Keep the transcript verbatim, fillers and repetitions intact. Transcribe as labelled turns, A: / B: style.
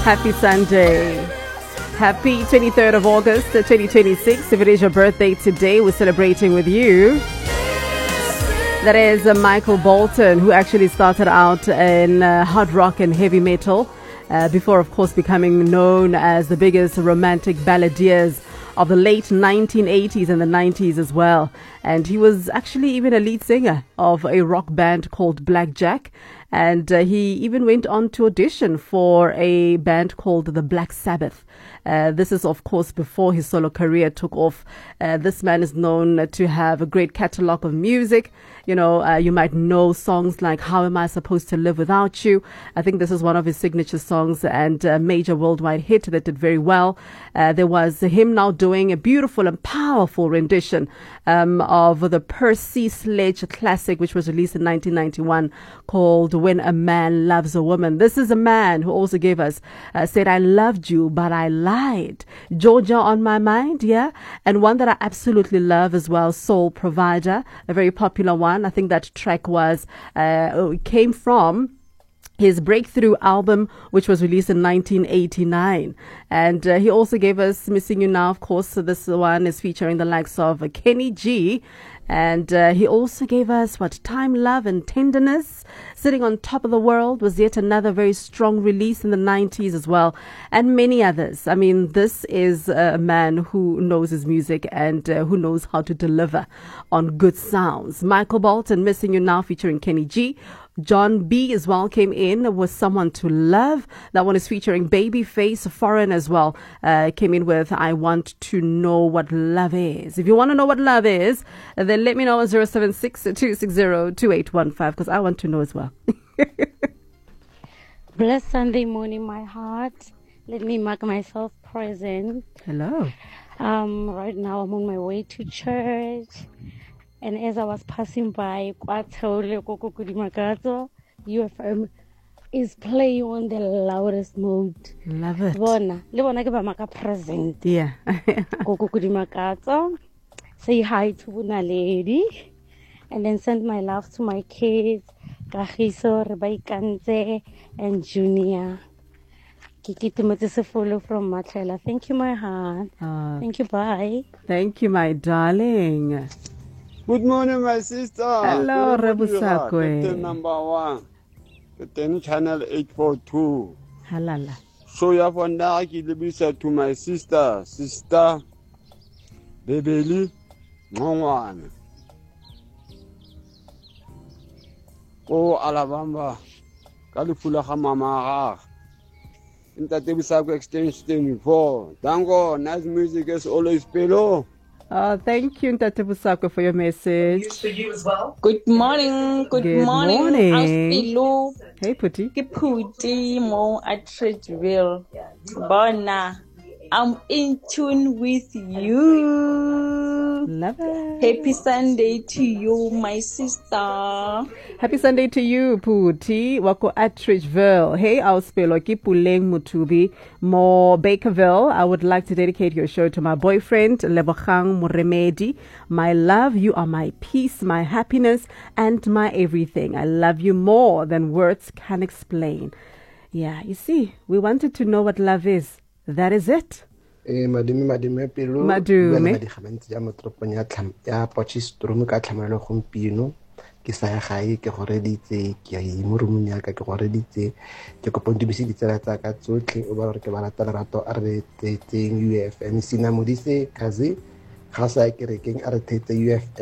A: Happy Sunday. Happy twenty-third of August, twenty twenty-six. If it is your birthday today, we're celebrating with you. That is uh, Michael Bolton, who actually started out in uh, hard rock and heavy metal uh, before, of course, becoming known as the biggest romantic balladeers of the late nineteen eighties and the nineties as well. And he was actually even a lead singer of a rock band called Black Jack. And uh, he even went on to audition for a band called the Black Sabbath. Uh, this is, of course, before his solo career took off. Uh, this man is known to have a great catalog of music. You know, uh, you might know songs like How Am I Supposed to Live Without You? I think this is one of his signature songs and a major worldwide hit that did very well. Uh, there was him now doing a beautiful and powerful rendition um, of the Percy Sledge classic, which was released in nineteen ninety-one, called When a Man Loves a Woman. This is a man who also gave us, uh, said, I loved you, but I lied. Georgia on My Mind, yeah? And one that I absolutely love as well, Soul Provider, a very popular one. I think that track was, uh, it came from his breakthrough album, which was released in nineteen eighty-nine. And uh, he also gave us Missing You Now, of course. So this one is featuring the likes of uh, Kenny G. And uh, he also gave us, what, Time, Love and Tenderness. Sitting on Top of the World was yet another very strong release in the nineties as well. And many others. I mean, this is a man who knows his music and uh, who knows how to deliver on good sounds. Michael Bolton, Missing You Now, featuring Kenny G. John B as well came in with Someone to Love. That one is featuring Babyface. Foreign as well uh, came in with I Want to Know What Love Is. If you want to know what love is, then let me know on zero seven six, two six zero, two eight one five, because I want to know as well.
B: Blessed Sunday morning, my heart. Let me mark myself present.
A: Hello.
B: Um, right now I'm on my way to church. And as I was passing by, U F M is playing on the loudest mode.
A: Love it.
B: Bona, le bona ke ba maka present.
A: Yeah.
B: Say hi to Buna Lady. And then send my love to my kids, Kagiso, Rebaikante, and Junior. Kiki Timothy follow from Matlela. Thank you, my heart. Uh, Thank you, bye.
A: Thank you, my darling.
C: Good morning, my sister.
A: Hello, Rebusakwe.
C: Captain number one. Captain channel eight four two.
A: Halala.
C: So ya fonda ki lebisa to my sister, sister Bebeli Ngongwana. Ko Alabama. Ka lefula ga mama ga. Ntate Busakwe extension four. Dango, nice music as always, Pelo.
A: Oh, thank you, Ntate Busakwe, for your message.
D: For you as well.
E: Good morning. Good,
A: Good
E: morning.
A: morning.
E: Auspilo.
A: Hey, Puti.
E: Ke Puti mo at Tradeville. Bona. I'm in tune with you.
A: Love it.
E: Happy Sunday to you, my sister.
A: Happy Sunday to you, Puti. Wako at Tradeville. Hey, Auspilo. Ki Puleng Mutubi. Mo Bakerville. I would like to dedicate your show to my boyfriend, Lebogang Muremedi. My love, you are my peace, my happiness, and my everything. I love you more than words can explain. Yeah, you see, we wanted to know what love is. That is it.
F: Eh, Madume Madume Pelo.
A: Madume.
F: Di khamenti ya motropong ya tlham ya Potchefstroom ka tlhamalelo gompieno. Ke sa ya gae ke go reditse ke ya mo rumong ya ka ke go reditse ke kopong di bisi ditsela tsa ka tsotlhe o ba re ke ba rata lerato a re tetseng U F M sina modise kaze ga sa ke rekeng a re tetse U F M